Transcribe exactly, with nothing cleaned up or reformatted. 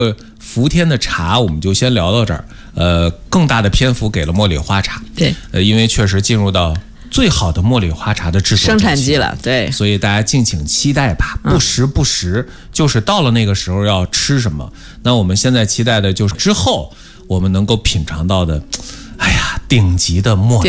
呃，福天的茶我们就先聊到这儿。呃，更大的篇幅给了茉莉花茶。 对， 呃，因为确实进入到最好的茉莉花茶的制作生产季了，对， 所以大家敬请期待吧。不时不时，就是到了那个时候要吃什么。那我们现在期待的就是之后我们能够品尝到的，哎呀，顶级的茉莉。